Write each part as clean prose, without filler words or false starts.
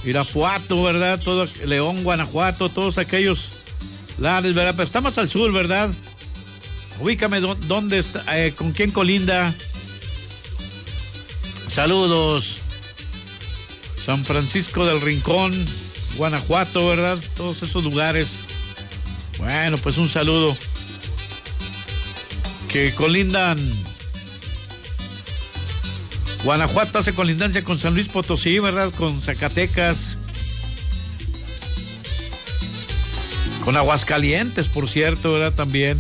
Irapuato, ¿verdad? Todo León, Guanajuato, todos aquellos lares, ¿verdad? Pero está más al sur, ¿verdad? Ubícame dónde está, con quién colinda. Saludos. San Francisco del Rincón, Guanajuato, ¿verdad? Todos esos lugares. Bueno, pues un saludo. Que colindan. Guanajuato hace colindancia con San Luis Potosí, ¿verdad? Con Zacatecas. Con Aguascalientes, por cierto, ¿verdad? También.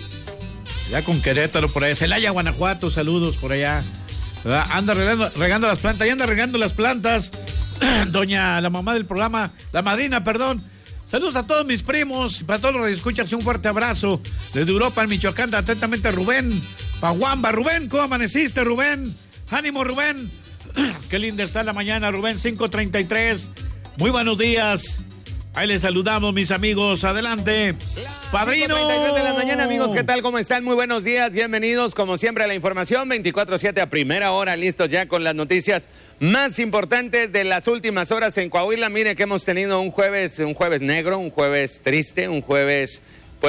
Ya con Querétaro por allá. Celaya, Guanajuato, saludos por allá. ¿Verdad? Anda regando las plantas. Y anda regando las plantas. Doña, la mamá del programa, la madrina, perdón. Saludos a todos mis primos, para todos los que escuchan, un fuerte abrazo. Desde Europa, en Michoacán, atentamente Rubén Paguamba. Rubén, ¿cómo amaneciste, Rubén? Ánimo, Rubén. Qué linda está la mañana, Rubén, 5:33. Muy buenos días. Ahí les saludamos, mis amigos. Adelante. Padrino. 5:33 de la mañana, amigos. ¿Qué tal? ¿Cómo están? Muy buenos días. Bienvenidos, como siempre, a la información 24/7 a primera hora. Listos ya con las noticias más importantes de las últimas horas en Coahuila. Mire que hemos tenido un jueves negro, un jueves triste, un jueves...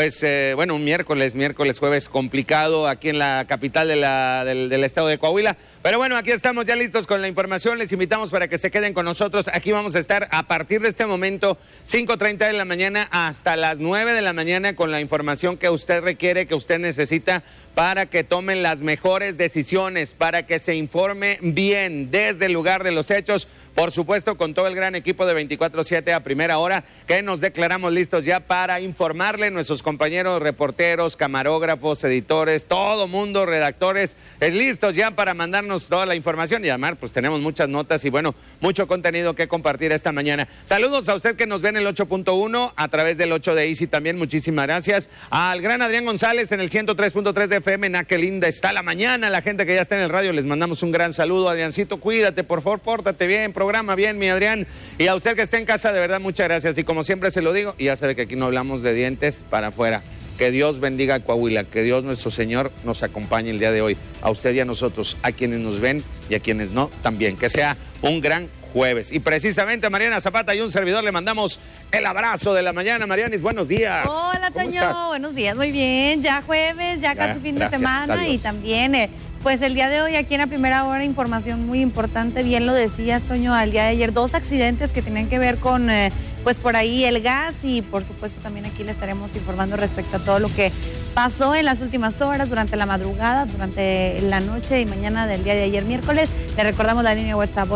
un miércoles, jueves complicado aquí en la capital del estado de Coahuila. Pero bueno, aquí estamos ya listos con la información. Les invitamos para que se queden con nosotros. Aquí vamos a estar a partir de este momento, 5:30 de la mañana hasta las 9 de la mañana con la información que usted requiere, que usted necesita para que tomen las mejores decisiones, para que se informe bien desde el lugar de los hechos. Por supuesto, con todo el gran equipo de 24/7 a primera hora, que nos declaramos listos ya para informarle. Nuestros compañeros reporteros, camarógrafos, editores, todo mundo, redactores, listos ya para mandarnos toda la información. Y además, pues tenemos muchas notas y bueno, mucho contenido que compartir esta mañana. Saludos a usted que nos ve en el 8.1, a través del 8 de Easy también, muchísimas gracias. Al gran Adrián González en el 103.3 de FM, qué linda está la mañana. La gente que ya está en el radio, les mandamos un gran saludo. Adriancito, cuídate, por favor, pórtate bien, programa bien, mi Adrián. Y a usted que está en casa, de verdad, muchas gracias. Y como siempre se lo digo, y ya sabe que aquí no hablamos de dientes para afuera. Que Dios bendiga a Coahuila, que Dios nuestro Señor nos acompañe el día de hoy. A usted y a nosotros, a quienes nos ven y a quienes no, también. Que sea un gran jueves. Y precisamente a Mariana Zapata y un servidor le mandamos el abrazo de la mañana. Marianis, buenos días. Hola, Toño, buenos días, muy bien. Ya jueves, ya casi fin de semana y también... Pues el día de hoy aquí en la primera hora información muy importante, bien lo decías, Toño, al día de ayer 2 accidentes que tenían que ver con pues por ahí el gas y por supuesto también aquí le estaremos informando respecto a todo lo que pasó en las últimas horas, durante la madrugada, durante la noche y mañana del día de ayer miércoles. Le recordamos la línea WhatsApp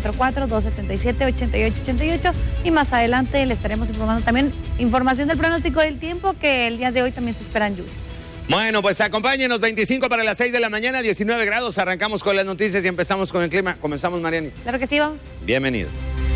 844-277-8888 y más adelante le estaremos informando también información del pronóstico del tiempo, que el día de hoy también se esperan lluvias. Bueno, pues acompáñenos, 25 para las 6 de la mañana, 19 grados. Arrancamos con las noticias y empezamos con el clima. Comenzamos, Mariani. Claro que sí, vamos. Bienvenidos.